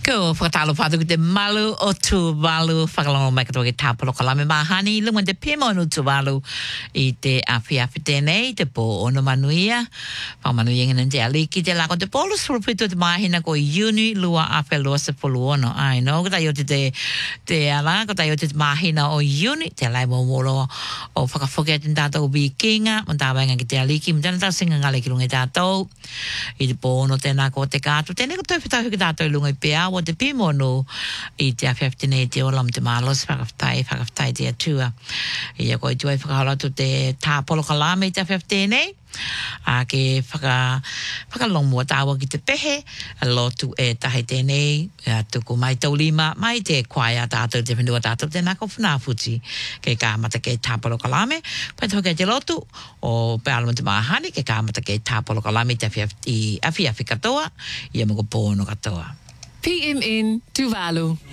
Ko whakatalo whātuku te malu o Tuvalu whakalongo mai katoa ke tāpolo kalame mahani lunga te pēmonu Tuvalu I te awhiawhi tēnei te pō ono manuia whamanuia ngana te aliki te lako te polo surupito te mahina ko Iuni lua awhia lua se polo ono ai no kata yo te ala kata yo te mahina o Iuni te lai mōmoro o whakawhokia te tātou bi kinga mo tāwainga ki te aliki mo tēnā tau singa ngale ki lunga tātou I te pō ono tēnā ko te kātu tēnei ko toi whitau ki tātou I lunga I pēa o te pimono I te awhiawhi nei te olam te malos whakawhtai te atua. Ia koe tuai whakaharatu te tāpolo kalame I te awhiawhi nei. A ke whakalongmua tāua ki te pehe, a lotu e tahe tēnei, tuku mai taulima, mai te kwaia tātou te whenua tātou te nako whanawhuti, ke kāmata ke tāpolo kalame, pai toke te lotu, o pealama te mahani, ke kāmata ke tāpolo kalame te awhiawhi katoa, ia mga pōno katoa. PMN Tuvalu.